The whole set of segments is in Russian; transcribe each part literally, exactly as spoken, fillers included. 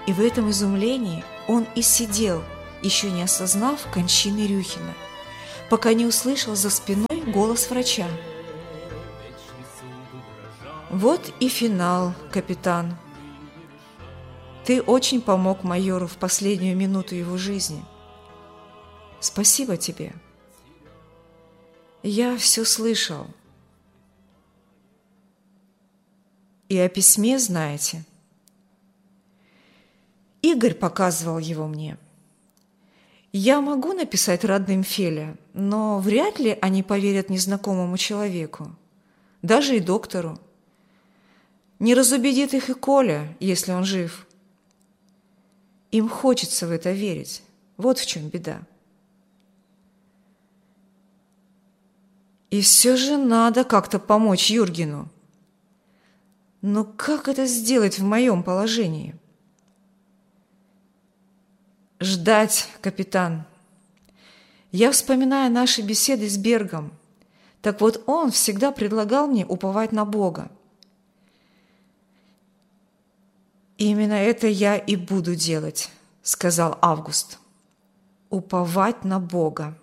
И в этом изумлении он и сидел, еще не осознав кончины Рюхина, пока не услышал за спиной голос врача. «Вот и финал, капитан. Ты очень помог майору в последнюю минуту его жизни. Спасибо тебе. Я все слышал. И о письме знаете. Игорь показывал его мне. Я могу написать родным Феля, но вряд ли они поверят незнакомому человеку, даже и доктору. Не разубедит их и Коля, если он жив. Им хочется в это верить. Вот в чем беда. И все же надо как-то помочь Юргену. Но как это сделать в моем положении? Ждать, капитан. Я вспоминаю наши беседы с Бергом. Так вот, он всегда предлагал мне уповать на Бога. «Именно это я и буду делать», — сказал Август. «Уповать на Бога».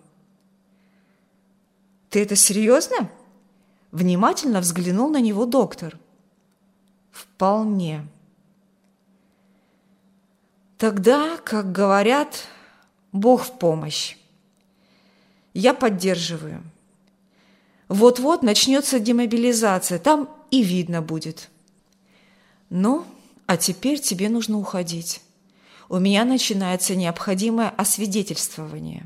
«Ты это серьезно?» — внимательно взглянул на него доктор. «Вполне». «Тогда, как говорят, Бог в помощь. Я поддерживаю. Вот-вот начнется демобилизация, там и видно будет. Ну, а теперь тебе нужно уходить. У меня начинается необходимое освидетельствование».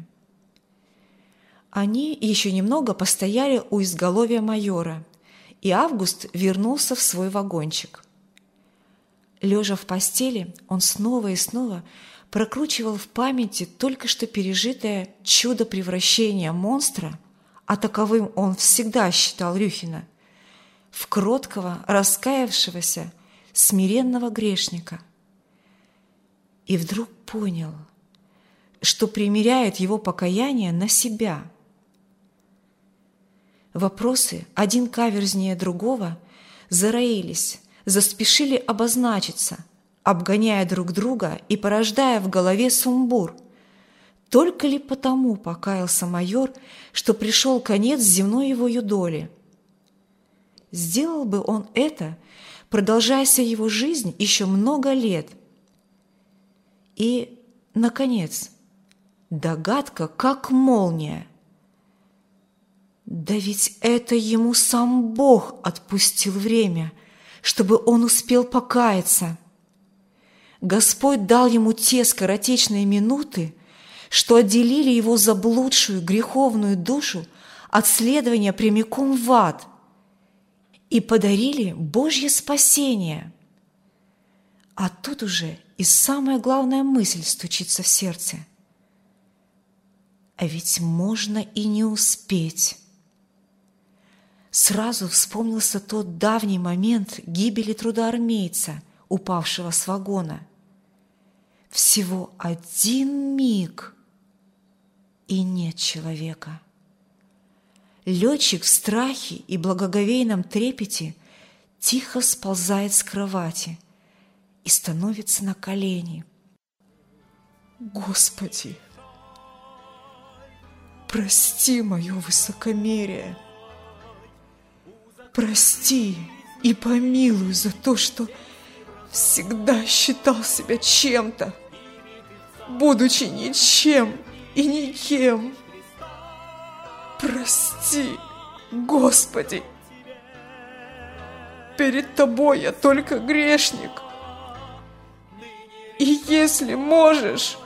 Они еще немного постояли у изголовья майора, и Август вернулся в свой вагончик. Лежа в постели, он снова и снова прокручивал в памяти только что пережитое чудо превращения монстра, а таковым он всегда считал Рюхина, в кроткого, раскаявшегося, смиренного грешника. И вдруг понял, что примеряет его покаяние на себя. Вопросы, один каверзнее другого, зароились, заспешили обозначиться, обгоняя друг друга и порождая в голове сумбур. Только ли потому покаялся майор, что пришел конец земной его юдоли? Сделал бы он это, продолжаяся его жизнь еще много лет. И, наконец, догадка, как молния. Да ведь это ему сам Бог отпустил время, чтобы он успел покаяться. Господь дал ему те скоротечные минуты, что отделили его заблудшую греховную душу от следования прямиком в ад и подарили Божье спасение. А тут уже и самая главная мысль стучится в сердце. А ведь можно и не успеть. Сразу вспомнился тот давний момент гибели трудоармейца, упавшего с вагона. Всего один миг, и нет человека. Летчик в страхе и благоговейном трепете тихо сползает с кровати и становится на колени. «Господи, прости мое высокомерие! Прости и помилуй за то, что всегда считал себя чем-то, будучи ничем и никем. Прости, Господи! Перед Тобой я только грешник. И если можешь,